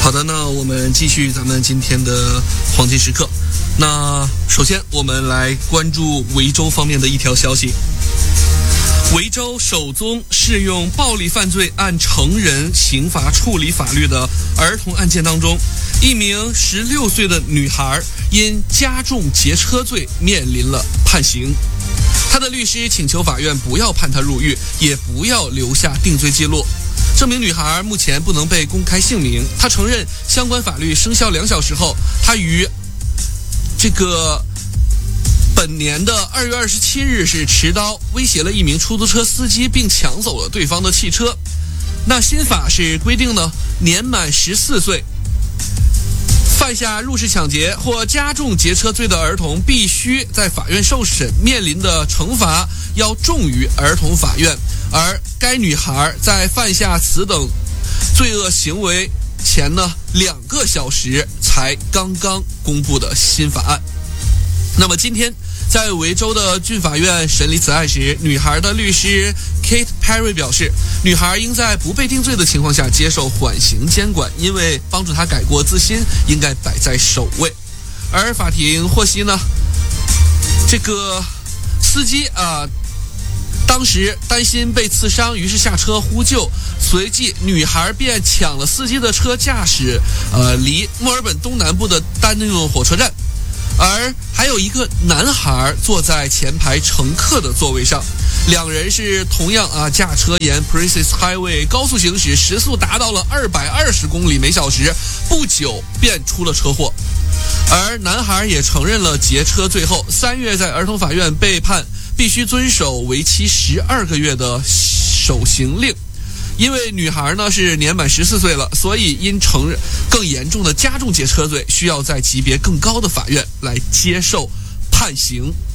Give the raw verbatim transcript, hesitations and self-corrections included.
好的，那我们继续咱们今天的黄金时刻。那首先我们来关注维州方面的一条消息。维州首宗适用暴力犯罪按成人刑罚处理法律的儿童案件当中，一名十六岁的女孩因加重劫车罪面临了判刑。她的律师请求法院不要判她入狱，也不要留下定罪记录。这名女孩目前不能被公开姓名，她承认相关法律生效两小时后，她于这个本年的二月二十七日是持刀威胁了一名出租车司机，并抢走了对方的汽车。那新法是规定呢，年满十四岁犯下入室抢劫或加重劫车罪的儿童，必须在法院受审，面临的惩罚要重于儿童法院。而该女孩在犯下此等罪恶行为前呢，两个小时才刚刚公布的新法案。那么今天在维州的郡法院审理此案时，女孩的律师 Kate Perry 表示，女孩应在不被定罪的情况下接受缓刑监管，因为帮助她改过自新应该摆在首位。而法庭获悉呢，这个司机啊，当时担心被刺伤，于是下车呼救，随即女孩便抢了司机的车，驾驶呃离墨尔本东南部的丹顿火车站。而还有一个男孩坐在前排乘客的座位上，两人是同样啊驾车沿 Princess Highway 高速行驶，时速达到了二百二十公里每小时，不久便出了车祸。而男孩也承认了劫车罪后，三月在儿童法院被判必须遵守为期十二个月的守行令。因为女孩呢是年满十四岁了，所以因承认更严重的加重劫车罪，需要在级别更高的法院来接受判刑。